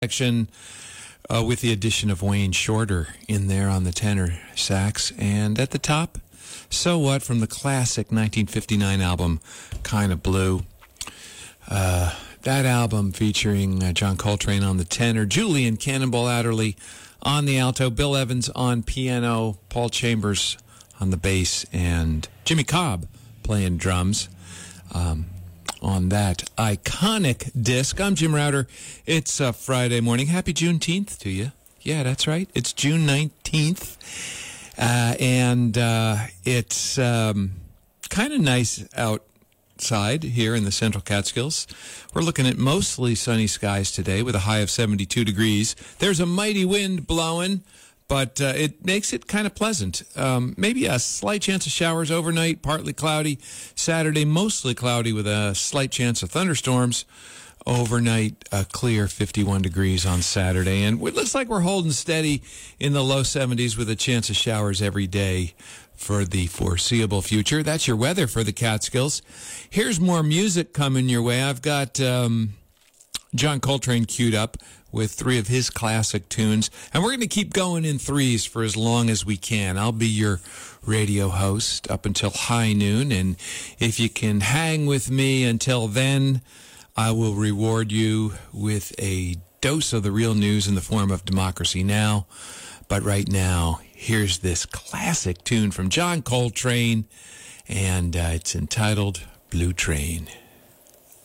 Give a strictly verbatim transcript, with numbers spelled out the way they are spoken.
section uh, with the addition of Wayne Shorter in there on the tenor sax. And at the top, So What from the classic nineteen fifty-nine album, Kind of Blue. Uh, that album featuring uh, John Coltrane on the tenor, Julian Cannonball Adderley on the alto, Bill Evans on piano, Paul Chambers on the bass, and Jimmy Cobb playing drums um, on that iconic disc. I'm Jim Router. It's uh, Friday morning. Happy Juneteenth to you. Yeah, that's right. It's June nineteenth. Uh, and uh, it's um, kind of nice outside here in the Central Catskills. We're looking at mostly sunny skies today with a high of seventy-two degrees. There's a mighty wind blowing, but uh, it makes it kind of pleasant. Um, maybe a slight chance of showers overnight, partly cloudy. Saturday, mostly cloudy with a slight chance of thunderstorms. Overnight, a clear fifty-one degrees on Saturday. And it looks like we're holding steady in the low seventies with a chance of showers every day for the foreseeable future. That's your weather for the Catskills. Here's more music coming your way. I've got um, John Coltrane queued up with three of his classic tunes. And we're going to keep going in threes for as long as we can. I'll be your radio host up until high noon. And if you can hang with me until then, I will reward you with a dose of the real news in the form of Democracy Now! But right now, here's this classic tune from John Coltrane, and uh, it's entitled Blue Train.